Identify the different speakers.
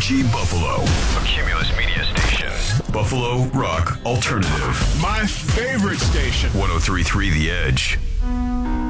Speaker 1: WFG Buffalo.
Speaker 2: A Cumulus Media station.
Speaker 1: Buffalo Rock Alternative.
Speaker 3: My favorite station.
Speaker 1: 103.3 The Edge.